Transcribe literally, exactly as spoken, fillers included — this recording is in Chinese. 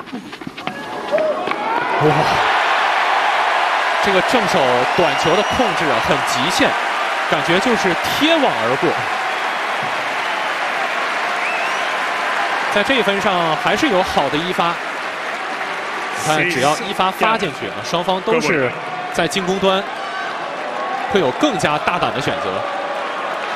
哇，这个正手短球的控制啊，很极限，感觉就是贴网而过。在这一分上还是有好的一发。你看，只要一发发进去啊，双方都是在进攻端会有更加大胆的选择。